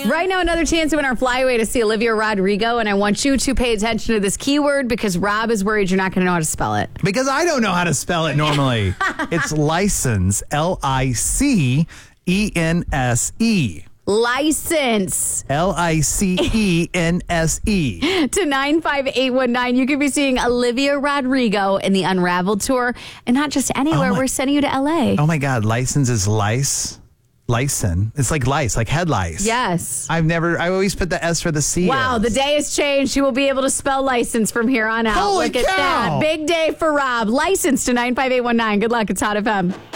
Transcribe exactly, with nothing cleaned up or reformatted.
Right now, another chance to win our flyaway to see Olivia Rodrigo. And I want you to pay attention to this keyword because Rob is worried you're not going to know how to spell it. Because I don't know how to spell it normally. It's license, L I C E N S E. License. L I C E N S E. To nine five eight one nine. You could be seeing Olivia Rodrigo in the Unraveled tour. And not just anywhere. Oh my- We're sending you to L A. Oh my God, license is lice. Lysin. It's like lice, like head lice. Yes. I've never, I always put the S for the C. Wow, the day has changed. You will be able to spell license from here on out. Holy Look at cow. that. Big day for Rob. License to nine five eight one nine. Good luck. It's Hot F M.